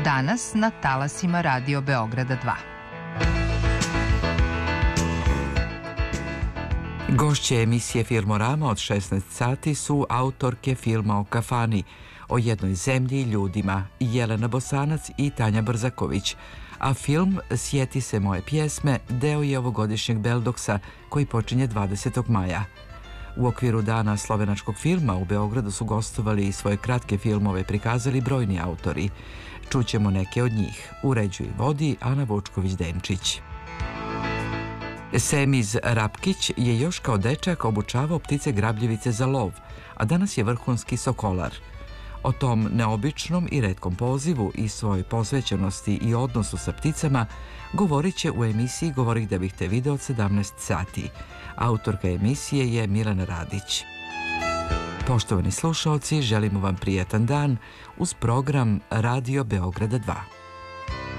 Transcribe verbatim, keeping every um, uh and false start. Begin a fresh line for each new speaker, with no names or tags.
danas na talasima Radio Beograda dva.
Gošće emisije Filmorama od šesnaest sati su autorke filma o kafani, o jednoj zemlji i ljudima, Jelena Bosanac i Tanja Brzaković, a film Sjeti se moje pjesme deo je ovogodišnjeg Beldoksa koji počinje dvadesetog maja. U okviru Dana slovenačkog filma u Beogradu su gostovali i svoje kratke filmove prikazali brojni autori. Čućemo neke od njih. Uređuje i vodi Ana Vučković-Denčić. Semiz Rapkić je još kao dečak obučavao ptice grabljivice za lov, a danas je vrhunski sokolar. O tom neobičnom i retkom pozivu i svojoj posvećenosti i odnosu sa pticama govorit će u emisiji Govorih da bih te video od sedamnaest sati. Autorka emisije je Milena Radić. Poštovani slušaoci, želimo vam prijatan dan uz program Radio Beograda dva.